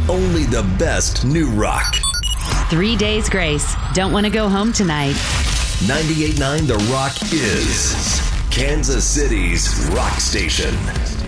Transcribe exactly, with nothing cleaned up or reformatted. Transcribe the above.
Only the best new rock. Three Days Grace. Don't want to go home tonight. ninety-eight point nine The Rock is Kansas City's rock station.